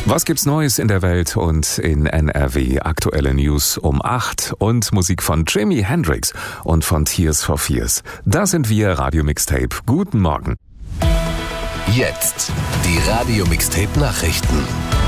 Was gibt's Neues in der Welt und in NRW? Aktuelle News um 8 und Musik von Jimi Hendrix und von Tears for Fears. Da sind wir, Radio Mixtape. Guten Morgen. Jetzt die Radio Mixtape Nachrichten.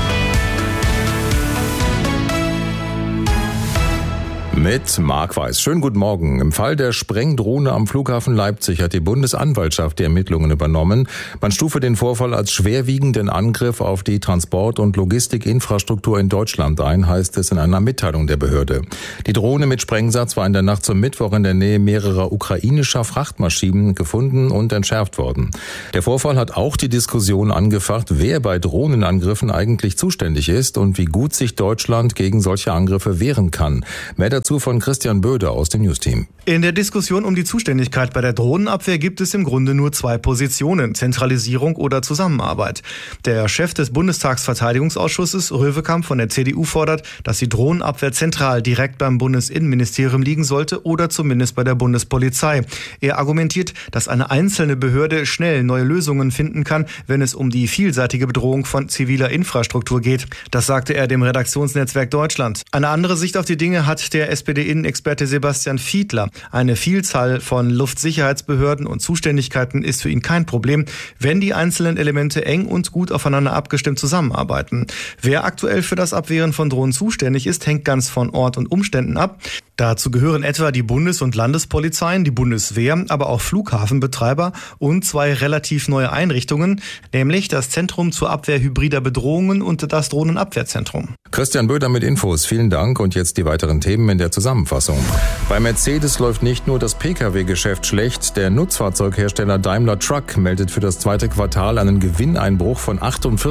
Mit Marc Weiß. Schönen guten Morgen. Im Fall der Sprengdrohne am Flughafen Leipzig hat die Bundesanwaltschaft die Ermittlungen übernommen. Man stufe den Vorfall als schwerwiegenden Angriff auf die Transport- und Logistikinfrastruktur in Deutschland ein, heißt es in einer Mitteilung der Behörde. Die Drohne mit Sprengsatz war in der Nacht zum Mittwoch in der Nähe mehrerer ukrainischer Frachtmaschinen gefunden und entschärft worden. Der Vorfall hat auch die Diskussion angefacht, wer bei Drohnenangriffen eigentlich zuständig ist und wie gut sich Deutschland gegen solche Angriffe wehren kann. Mehr dazu von Christian Böder aus dem Newsteam. In der Diskussion um die Zuständigkeit bei der Drohnenabwehr gibt es im Grunde nur zwei Positionen: Zentralisierung oder Zusammenarbeit. Der Chef des Bundestagsverteidigungsausschusses, Röwekamp von der CDU, fordert, dass die Drohnenabwehr zentral direkt beim Bundesinnenministerium liegen sollte oder zumindest bei der Bundespolizei. Er argumentiert, dass eine einzelne Behörde schnell neue Lösungen finden kann, wenn es um die vielseitige Bedrohung von ziviler Infrastruktur geht. Das sagte er dem Redaktionsnetzwerk Deutschland. Eine andere Sicht auf die Dinge hat der SPD-Innenexperte Sebastian Fiedler. Eine Vielzahl von Luftsicherheitsbehörden und Zuständigkeiten ist für ihn kein Problem, wenn die einzelnen Elemente eng und gut aufeinander abgestimmt zusammenarbeiten. Wer aktuell für das Abwehren von Drohnen zuständig ist, hängt ganz von Ort und Umständen ab. Dazu gehören etwa die Bundes- und Landespolizeien, die Bundeswehr, aber auch Flughafenbetreiber und zwei relativ neue Einrichtungen, nämlich das Zentrum zur Abwehr hybrider Bedrohungen und das Drohnenabwehrzentrum. Christian Böder mit Infos. Vielen Dank und jetzt die weiteren Themen in der Zusammenfassung. Bei Mercedes läuft nicht nur das Pkw-Geschäft schlecht. Der Nutzfahrzeughersteller Daimler Truck meldet für das zweite Quartal einen Gewinneinbruch von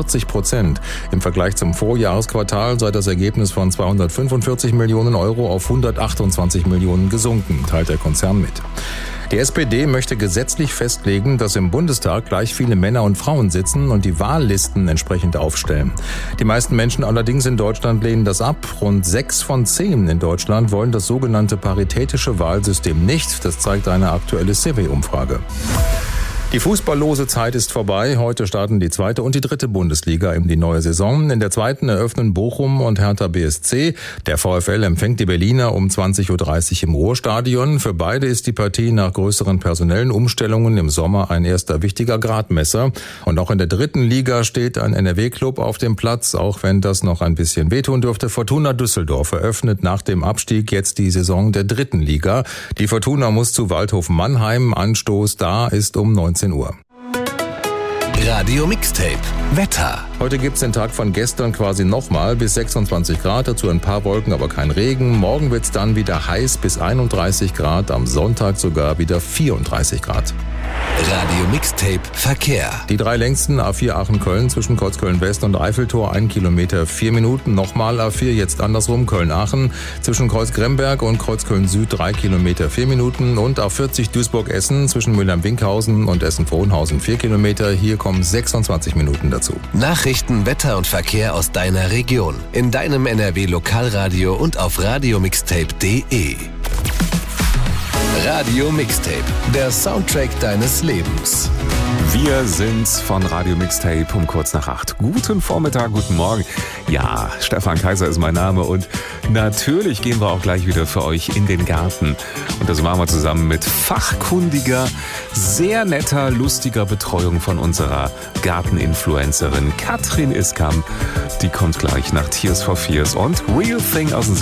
48%. Im Vergleich zum Vorjahresquartal sei das Ergebnis von 245 Millionen Euro auf 128 Millionen gesunken, teilt der Konzern mit. Die SPD möchte gesetzlich festlegen, dass im Bundestag gleich viele Männer und Frauen sitzen und die Wahllisten entsprechend aufstellen. Die meisten Menschen allerdings in Deutschland lehnen das ab. Rund 6 von 10 in Deutschland wollen das sogenannte paritätische Wahlsystem nicht. Das zeigt eine aktuelle CW-Umfrage. Die fußballlose Zeit ist vorbei. Heute starten die zweite und die dritte Bundesliga in die neue Saison. In der zweiten eröffnen Bochum und Hertha BSC. Der VfL empfängt die Berliner um 20.30 Uhr im Ruhrstadion. Für beide ist die Partie nach größeren personellen Umstellungen im Sommer ein erster wichtiger Gradmesser. Und auch in der dritten Liga steht ein NRW-Club auf dem Platz, auch wenn das noch ein bisschen wehtun dürfte. Fortuna Düsseldorf eröffnet nach dem Abstieg jetzt die Saison der dritten Liga. Die Fortuna muss zu Waldhof Mannheim. Anstoß da ist um 19 Uhr. Radio Mixtape Wetter. Heute gibt's den Tag von gestern quasi nochmal bis 26 Grad, dazu ein paar Wolken, aber kein Regen. Morgen wird's dann wieder heiß bis 31 Grad, am Sonntag sogar wieder 34 Grad. Radio Mixtape Verkehr. Die 3 längsten A4 Aachen-Köln zwischen Kreuzköln West und Eiffeltor 1 Kilometer 4 Minuten. Nochmal A4 jetzt andersrum Köln-Aachen zwischen Kreuz-Gremberg und Kreuzköln Süd 3 Kilometer 4 Minuten. Und A40 Duisburg-Essen zwischen Mülheim-Winkhausen und Essen-Frohnhausen 4 Kilometer. Hier kommen 26 Minuten dazu. Nachrichten, Wetter und Verkehr aus deiner Region. In deinem NRW-Lokalradio und auf radiomixtape.de. Radio Mixtape, der Soundtrack deines Lebens. Wir sind's von Radio Mixtape um kurz nach 8. Guten Vormittag, guten Morgen. Ja, Stefan Kaiser ist mein Name und natürlich gehen wir auch gleich wieder für euch in den Garten. Und das machen wir zusammen mit fachkundiger, sehr netter, lustiger Betreuung von unserer Garteninfluencerin Katrin Iskamp. Die kommt gleich nach Tears for Fears und Real Thing aus dem